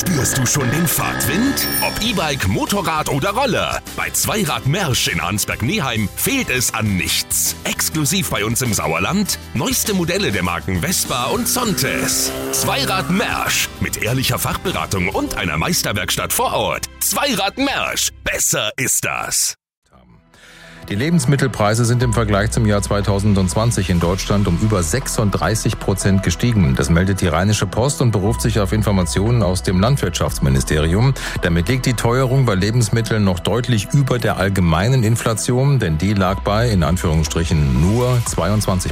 Spürst du schon den Fahrtwind? Ob E-Bike, Motorrad oder Roller. Bei Zweirad Mersch in Arnsberg-Neheim fehlt es an nichts. Exklusiv bei uns im Sauerland neueste Modelle der Marken Vespa und Sontes. Zweirad Mersch mit ehrlicher Fachberatung und einer Meisterwerkstatt vor Ort. Zweirad Mersch. Besser ist das. Die Lebensmittelpreise sind im Vergleich zum Jahr 2020 in Deutschland um über 36% gestiegen. Das meldet die Rheinische Post und beruft sich auf Informationen aus dem Landwirtschaftsministerium. Damit liegt die Teuerung bei Lebensmitteln noch deutlich über der allgemeinen Inflation, denn die lag bei, in Anführungsstrichen, nur 22%.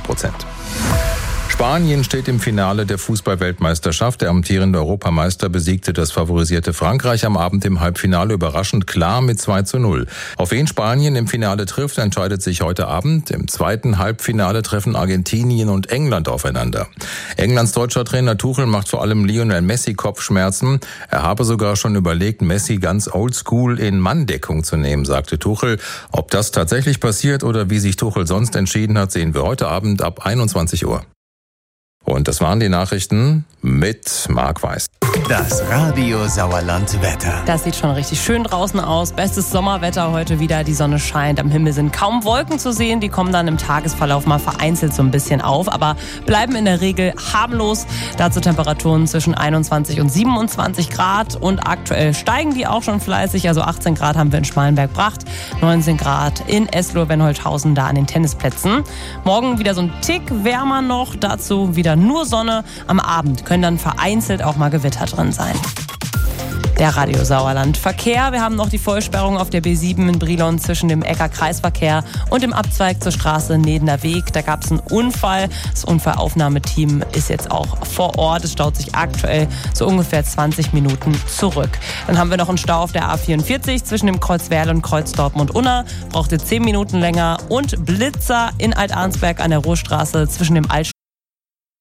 Spanien steht im Finale der Fußball-Weltmeisterschaft. Der amtierende Europameister besiegte das favorisierte Frankreich am Abend im Halbfinale überraschend klar mit 2:0. Auf wen Spanien im Finale trifft, entscheidet sich heute Abend. Im zweiten Halbfinale treffen Argentinien und England aufeinander. Englands deutscher Trainer Tuchel macht vor allem Lionel Messi Kopfschmerzen. Er habe sogar schon überlegt, Messi ganz oldschool in Manndeckung zu nehmen, sagte Tuchel. Ob das tatsächlich passiert oder wie sich Tuchel sonst entschieden hat, sehen wir heute Abend ab 21 Uhr. Und das waren die Nachrichten mit Marc Weiß. Das Radio Sauerland Wetter. Das sieht schon richtig schön draußen aus. Bestes Sommerwetter heute wieder. Die Sonne scheint. Am Himmel sind kaum Wolken zu sehen. Die kommen dann im Tagesverlauf mal vereinzelt so ein bisschen auf, aber bleiben in der Regel harmlos. Dazu Temperaturen zwischen 21 und 27 Grad. Und aktuell steigen die auch schon fleißig. Also 18 Grad haben wir in Schmalenberg-Bracht, 19 Grad in Eslohe-Wenholthausen, da an den Tennisplätzen. Morgen wieder so ein Tick wärmer noch. Dazu wieder nur Sonne. Am Abend können dann vereinzelt auch mal Gewitter drin sein. Der Radio Sauerland Verkehr. Wir haben noch die Vollsperrung auf der B7 in Brilon zwischen dem Ecker Kreisverkehr und dem Abzweig zur Straße Nedener Weg. Da gab es einen Unfall. Das Unfallaufnahmeteam ist jetzt auch vor Ort. Es staut sich aktuell so ungefähr 20 Minuten zurück. Dann haben wir noch einen Stau auf der A44 zwischen dem Kreuz Werl und Kreuz Dortmund-Unna. Brauchte 10 Minuten länger. Und Blitzer in Alt-Arnsberg an der Ruhrstraße zwischen dem Altstadt